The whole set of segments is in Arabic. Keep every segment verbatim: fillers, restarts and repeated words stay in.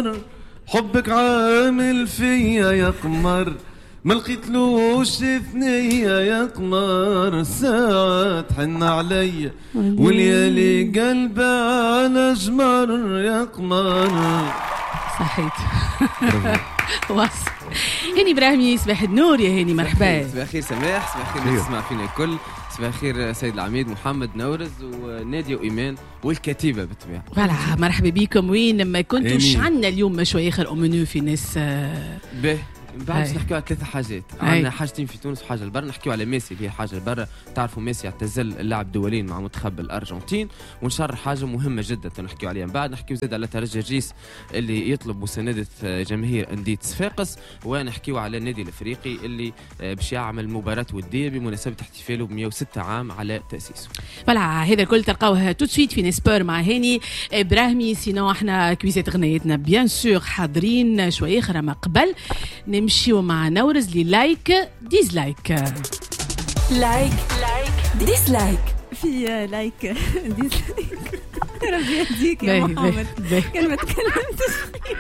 قمر حبك عامل فيا يا قمر ما لقيتلوش ثنية يا قمر ساعات حن عليا وليالي قلبي على جمر يا قمر. صحيت. واصل. هاني إبراهيمي صباح النور يا هاني مرحبا. صباح الخير سماح، صباح الخير تسمع فينا الكل، صباح الخير سيد العميد محمد نورز ونادية وإيمان والكتيبة بالطبيعة. فوالا مرحبا بكم. وين ما كنتوش عندنا اليوم شوية آخر أمنو في ناس به بعد نحكيو على ثلاثة حاجات. عندنا حاجتين في تونس وحاجة البر. نحكيو على ميسي اللي هي حاجة البر، تعرفوا ميسي اعتزل اللعب دولين مع منتخب الأرجنتين، ونشرح حاجة مهمة جدا نحكيو عليها. بعد نحكيو زاد على ترجي الرجيس اللي يطلب مساندة جماهير أندية صفاقس، ونحكيو على النادي الأفريقي اللي باش يعمل مباراة ودية بمناسبة احتفاله ب مئة وستة عام على تأسيسه. فوالا هذا الكل تلقاوها تو سويت في نسبور مع هاني إبراهيمي. سينو احنا كويزات غنيتنا بيان سور حاضرين شوية آخر ما قبل نمشيو مع نورز لي لايك ديزلايك. لايك لايك ديزلايك. في لايك ديزلايك ربي يهديك يا محمد كان ما تكلمتش.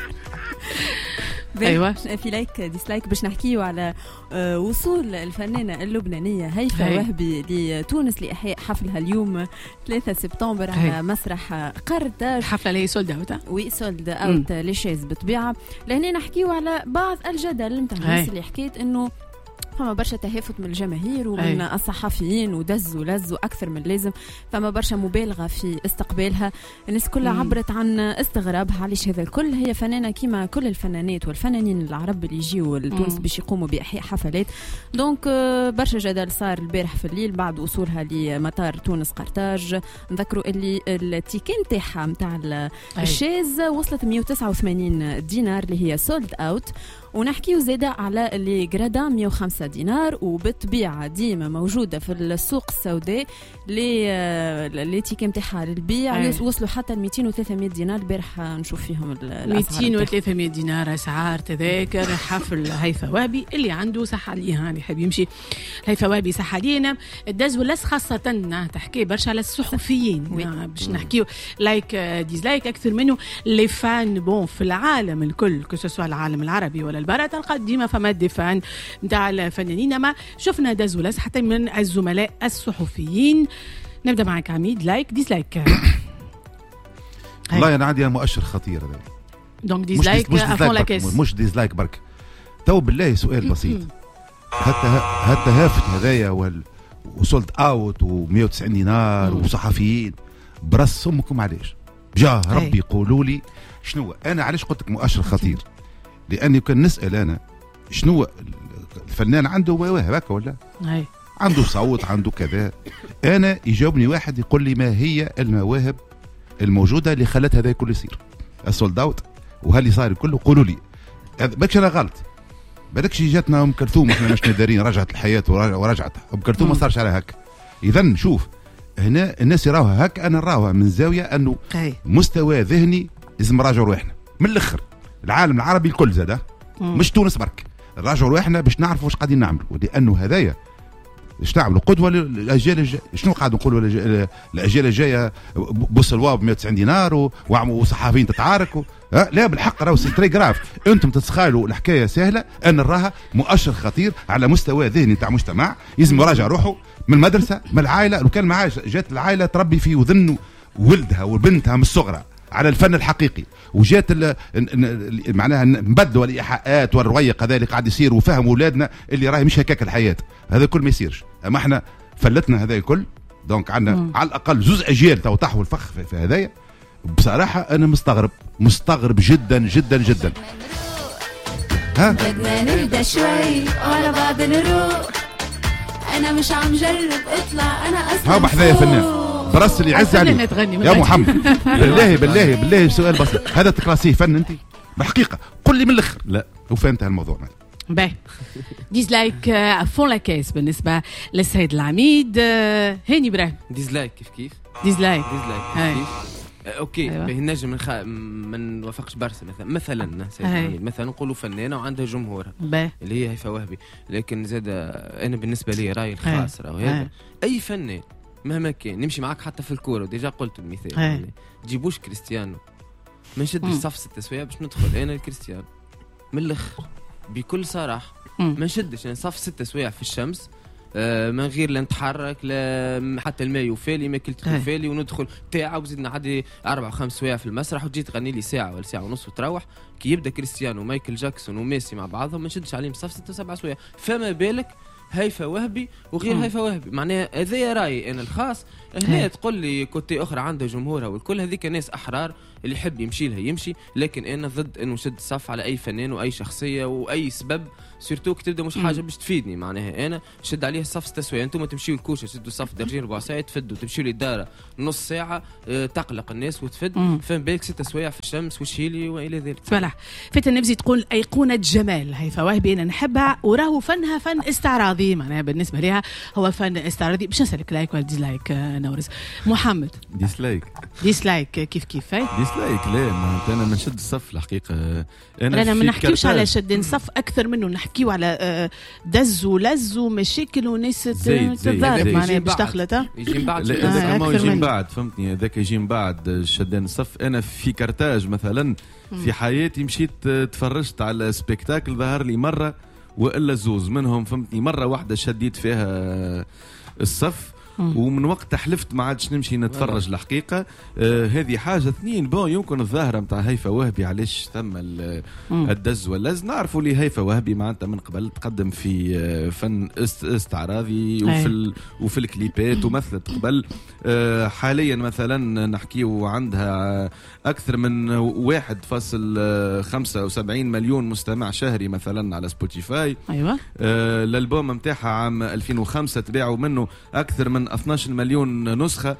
ايوه في لايك ديسلايك باش نحكيو على وصول الفنانه اللبنانيه هيفاء وهبي لتونس لاحياء حفلها اليوم ثلاثة سبتمبر على مسرح قرطاج. الحفله اللي سولد اوت وي سولد اوت ليشيز بالطبيعه. لهنا نحكيو على بعض الجدل نتاع الناس اللي حكيت انه فما برشا تهافت من الجماهير ومن أي. الصحفيين ودزوا لزوا أكثر من لازم، فما برشا مبالغة في استقبالها. الناس كلها عبرت عن استغرابها علاش هذا الكل. هي فنانة كيما كل الفنانات والفنانين العرب اللي يجيوا لتونس باش يقوموا بإحياء حفلات. دونك برشا جدل صار البارح في الليل بعد وصولها لمطار تونس قرطاج. نذكروا اللي التيكين تاعها نتاع الشاز وصلت مئة وتسعة وثمانين دينار اللي هي سولد اوت. ونحكيو زيادة على اللي غرادا مئة وخمسة دينار، وبالطبيعة ديما موجودة في السوق السوداء اللي تيكي متاعها للبيع وصلوا حتى ل مئتين وثلاثمائة دينار. البارح نشوف فيهم مئتين وثلاثمائة دينار أسعار تذاكر حفل هيفاء وهبي اللي عنده صحة ليها اللي حاب يمشي هيفاء وهبي صحة لينا. الدز ولاس خاصة تحكي برشا على الصحفيين باش نحكيو لايك ديزلايك أكثر منه لي فان بون في العالم الكل كسوا العالم العربي ولا البرا تلقى ديما فما ديفان نتاع الفنانين. ما شفنا دازولاس حتى من الزملاء الصحفيين. نبدا معك عميد لايك ديسلايك. والله انا عندي مؤشر خطير هذا. دونك ديسلايك افون لا كيس مش ديسلايك برك. تو بالله سؤال بسيط. حتى حتى هافت هذايا وصلت اوت و190 دينار وصحفيين برص امكم علاش؟ جاه ربي يقولوا لي شنو. انا علاش قلت لك مؤشر خطير؟ لأني كان نسأل أنا شنو الفنان عنده مواهب هكا ولا أي. عنده صوت عنده كذا. أنا يجاوبني واحد يقول لي ما هي المواهب الموجودة اللي خلت هذا كله يصير السولد اوت وهاللي صار كله. قولوا لي بالكش أنا غلط. بالكش جاتنا أم كلثوم احنا مش دارين رجعت الحياة ورجعت أم كلثوم ما صارش على هكا. إذن شوف هنا الناس يراوها هكا أنا نراوها من زاوية أنه أي. مستوى ذهني لازم نراجعوا روحنا من الآخر. العالم العربي الكل زاده مش تونس برك نراجعوا روحنا باش نعرفوا واش قاعدين نعملوا. لانه هذايا باش نعملوا قدوه للاجيال الجايه. شنو قاعدوا نقولوا الاجيال الجايه بص الواب مئة وتسعين دينار وصحافيين تتعاركوا؟ لا بالحق راهو تري جراف. انتم تتخيلوا الحكايه سهله. انا نراها مؤشر خطير على مستوى ذهني نتاع مجتمع لازم يراجع روحه من المدرسه من العائله. لو كان معاه جات العائله تربي في وذن ولدها وبنتها من الصغرى على الفن الحقيقي وجات معناها نبدلوا الايحاءات والرويق هذا اللي قاعد يصير وفهموا اولادنا اللي راهي مش هكاك الحياه. هذا كل ما يصيرش. اما احنا فلتنا هذا الكل. دونك عندنا على الاقل زوز اجيال تو طاحوا الفخ في هذايا. بصراحه انا مستغرب مستغرب جدا جدا جدا. ها بدنا نهدى شوي على بعض نروح. انا مش عم جرب اطلع انا اصلا. ها بحذا يا فنان برس اللي يعز عليه يا محمد. بالله بالله بالله سؤال بسيط. هذا تكراسيه فن انت بحقيقه؟ قل لي من الاخر. لا وفهمت هالموضوع. باهي ديزلايك افون لا كيس بالنسبه للسيد العميد هاني ابراهيم. ديزلايك كيف كيف ديزلايك ديزلايك كيف اوكي. أيوة. باهي نجم من خ... من نوافقش برشا مثلا مثلا سيد العميد مثلا نقولوا فنانه وعندها جمهورها اللي هي هيفاء وهبي. لكن زاد انا بالنسبه لي رايي الخاص راهو هذا اي فنان مهما كان نمشي معك حتى في الكوره. ديجا قلت المثال يعني جيبوش كريستيانو ما نشدش صف ستة سوايع باش ندخل انا الكريستيانو من الاخر بكل صراحه. ما نشدش يعني صف ستة سوايع في الشمس آه من غير لا نتحرك لا حتى الماء يوفالي ما كلت يوفالي وندخل تاعه وزيدنا عادي أربع خمس سوايع في المسرح وتجي تغني لي ساعه ولا ساعه ونص وتروح. كي يبدا كريستيانو ومايكل جاكسون وميسي مع بعضهم ما نشدش عليهم صف ستة سبعة سوايع. فما بالك هيفا وهبي وغير هيفا وهبي؟ معناها هذا رايي انا الخاص. هنا تقول لي كوتي اخرى عنده جمهورها والكل هذيك ناس احرار اللي يحب يمشي لها يمشي. لكن انا ضد انه نشد صف على اي فنان واي شخصيه واي سبب سيرتو كي تبدا مش حاجه باش تفيدني. معناها انا شد عليه الصف تسويه. انتم تمشيوا الكوشه تشدوا الصف درجين ربع ساعه تفدوا تمشيوا للدار نص ساعه اه تقلق الناس وتفد. فهم بالك ست سوايع في الشمس وشيلي والى ذلك. فوالا فات النبزي تقول ايقونه جمال هيفا وهبي انا نحبها وراهو فنها فن استعراضي. معناها بالنسبه لها هو فن استعراضي. باش نسالك لايك ولا ديسلايك نورس؟ محمد ديسلايك. ديسلايك كيف كيف هاي ديسلايك. لا ما انا ما نشد الصف الحقيقه. انا انا ما نحكيوش على شد صف اكثر منه نحكيو على دز ولز ومشاكل وناس تتضارب معناها باش تخلط. يجي من بعد هذاك ما يجي من بعد فهمتني. هذاك يجي من بعد شدان الصف. انا في كرتاج مثلا في حياتي مشيت تفرجت على سبيكتاكل ظهر لي مره والا زوز منهم فهمتني. مره واحده شديت فيها الصف ومن وقت حلفت ما عادش نمشي نتفرج الحقيقه. آه هذه حاجه. اثنين بون يمكن الظاهره نتاع هيفا وهبي علاش ثم الدز واللز. نعرفوا لي هيفا وهبي معناتها من قبل تقدم في آه فن است استعراضي وفي ال وفي الكليبات ومثلت قبل. آه حاليا مثلا نحكيو عندها اكثر من واحد فاصل خمسة وسبعين مليون مستمع شهري مثلا على سبوتيفاي. ايوه. آه الالبوم نتاعها عام ألفين وخمسة تباعوا منه اكثر من اثناش مليون نسخه.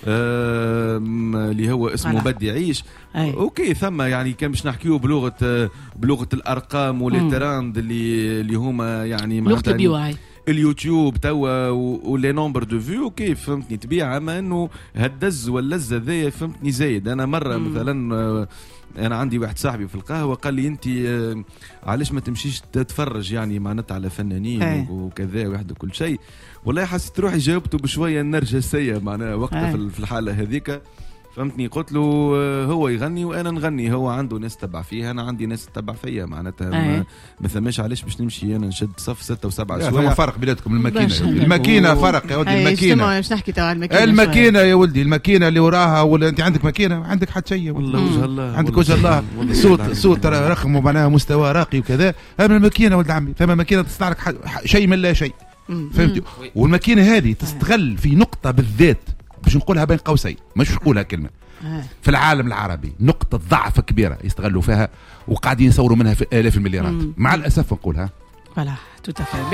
آه اللي هو اسمه بدي يعيش. اوكي ثم يعني كان باش نحكيو بلغه بلغه الارقام والتراند اللي اللي هما يعني لغه البي واي اليوتيوب توا ولي نومبر دو فيو كيف فهمتني تبيع. اما انه هالدز واللذه ذي فهمتني زايد. انا مره مم. مثلا انا عندي واحد صاحبي في القهوه قال لي انت علاش ما تمشيش تتفرج يعني معناتها على فنانين أي. وكذا وحده كل شيء. والله حسيت روحي جاوبته بشويه النرجسيه معناها وقتها في الحاله هذيك فهمتني. قلت له هو يغني وانا نغني. هو عنده ناس تبع فيه انا عندي ناس تبع فيا معناتها ما, ما ثماش علاش باش نمشي انا نشد صف ستة وسبعة شويه. ثم فرق بيناتكم الماكينه. الماكينه فرق يا ولدي. الماكينه باش نحكي تاع الماكينه. الماكينه يا ولدي الماكينه اللي وراها ولا انت عندك ماكينه عندك حتى شيء والله وجه الله عندك وجه الله صوت صوت رقم ومعناها مستوى راقي وكذا. اما الماكينه ولد عمي ثم ماكينه تصنع لك شيء من لا شيء فهمتي. والماكينه هذه تستغل في نقطه بالذات باش نقولها بين قوسين مش نقولها كلمه في العالم العربي نقطة ضعف كبيرة يستغلوا فيها وقاعدين يصوروا منها في آلاف المليارات. مع الأسف نقولها فلا تتفهم به.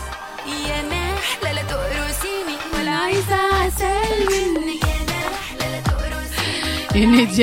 يا نحلة لا تقرصيني ولا عايزة عسل منك. يا نحلة لا تقرصيني. نجي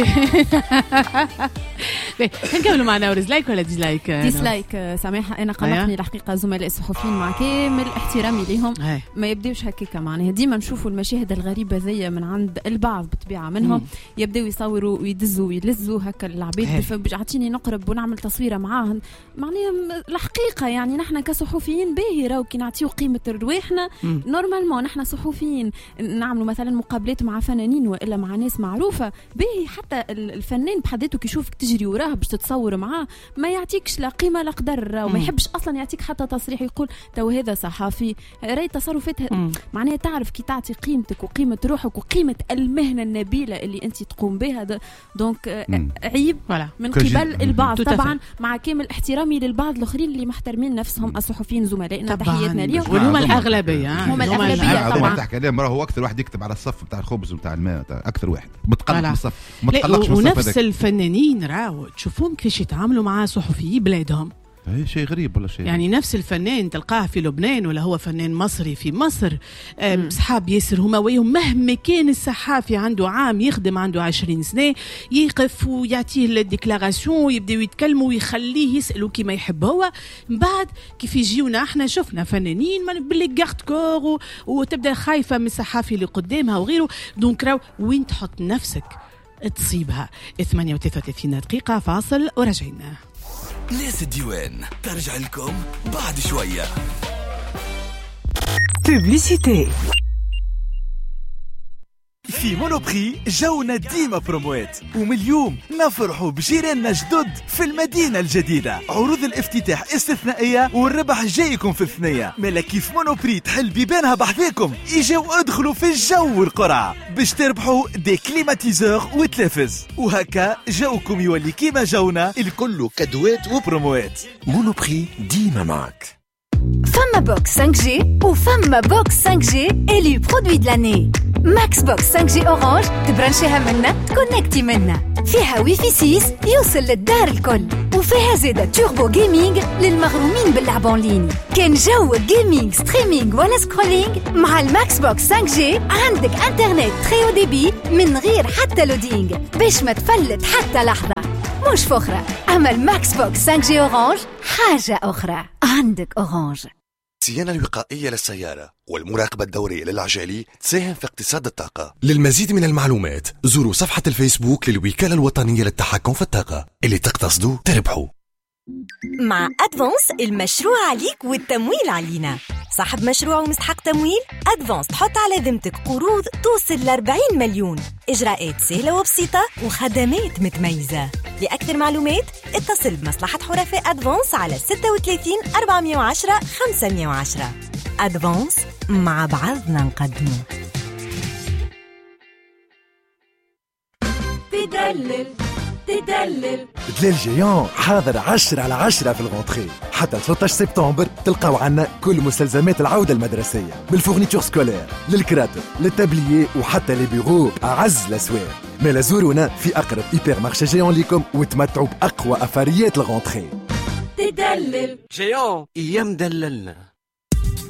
نكملوا معنا ورز لايك ولا ديسلايك؟ ديسلايك سامحة. أنا قلقني الحقيقة زملاء الصحفيين مع كامل احترامي لهم ما يبداوش هكاكا. معناها ديما نشوفوا المشاهد الغريبة ذي من عند البعض بطبيعة منهم يبداو يصوروا ويدزوا ويلزوا هكا العباد. عطيني نقرب ونعمل تصويرة معاهم. معناها الحقيقة يعني نحن كصحفيين باهي راو كي نعطيو قيمة رواحنا نورمالمون نحن صحفيين نعملوا مثلا مقابلات مع فنانين وإلا مع ناس معروفة باهي. حتى الفنان بحديته كي يشوفك تجري وراه باش تتصور معاه ما يعطيكش لا قيمه لا قدر وما يحبش اصلا يعطيك حتى تصريح يقول تو هذا صحفي. راي تصرفاتها معناها تعرف كي تعطي قيمتك وقيمه روحك وقيمه المهنه النبيله اللي انت تقوم بها. دونك عيب من قبل البعض طبعا مع كامل احترامي للبعض الاخرين اللي محترمين نفسهم الصحفيين زملائنا تحياتنا ليهم وهم الاغلبيه. هم الاغلبيه طبعا. تحكي عليهم راهو اكثر واحد يكتب على الصف بتاع الخبز وبتاع الماء اكثر واحد متقلق بالصف ما تقلقش بالصف. ونفس الفنانين راهو تشوفهم كيفاش يتعاملوا مع صحفي بلادهم. اي شيء غريب ولا شيء يعني نفس الفنان تلقاه في لبنان ولا هو فنان مصري في مصر صحاب ياسر هما ويهم. مهما كان الصحافي عنده عام يخدم عنده عشرين سنة يقف ويعطيه الديكلاراسيون ويبداو يتكلموا ويخليه يسألوا كما يحب هو. من بعد كيف يجيونا احنا شفنا فنانين باللي جارد كور وتبدا خايفة من الصحافي اللي قدامها وغيره. دونك راو وين تحط نفسك تصيبها. ثمانية وثلاثة وثلاثين دقيقة فاصل ورجعنا. ناس الديوان ترجع لكم بعد شوية. بوبليسيتي في مونوبري جونا ديما بروموات، ومن اليوم نفرحوا بجيراننا جدد في المدينة الجديدة. عروض الافتتاح استثنائية والربح جايكم في الثنية. مالا كيف مونوبري تحل بيبانها بحذاكم، اجاو ادخلوا في الجو والقرعة باش تربحوا دي كليماتيزور وتلفز، وهكا جوكم يولي كيما جونا الكل كدوات وبروموات. مونوبري ديما معك. فما بوكس خمسة جي وفما بوكس خمسة جي إلي برودوي دلاني. ماكس بوكس خمسة جي أورانج تبرنشيها منا تكونكتي منا، فيها ويفي ستة يوصل للدار الكل، وفيها زيادة توربو جيمنج للمغرومين باللعب اونلاين. كان جو جيمنج ستريمينج ولا سكرولينج، مع الماكس بوكس خمسة جي عندك انترنت تريو دي بي من غير حتى لودينج باش ما تفلت حتى لحظة. مش فخرة، أما الماكس بوكس خمسة جي أورانج حاجة أخرى. عندك أورانج. الصيانة الوقائية للسيارة والمراقبة الدورية للعجالي تساهم في اقتصاد الطاقة. للمزيد من المعلومات زوروا صفحة الفيسبوك للوكالة الوطنية للتحكم في الطاقة. اللي تقتصدوا تربحوا. مع أدفانس المشروع عليك والتمويل علينا. صاحب مشروع ومستحق تمويل، أدفانس تحط على ذمتك قروض توصل ل أربعين مليون. إجراءات سهلة وبسيطة وخدمات متميزة. لأكثر معلومات اتصل بمصلحة حرفاء أدفانس على ستة وثلاثين أربعمائة وعشرة خمسمائة وعشرة. أدفانس، مع بعضنا نقدمه. تدلل تدلل دلال جيان حاضر عشرة على عشرة في الغونتري. حتى ثلاثة عشر سبتمبر تلقاو عنا كل مستلزمات العودة المدرسية، من الفورنيتور سكولير للكراتب للتابليي وحتى لي بيرو أعز الأسواق. مالا زورونا في أقرب إيبر مارشي جيان ليكم وتمتعوا بأقوى أفاريات الغونتري. تدلل جيان أيام دللنا.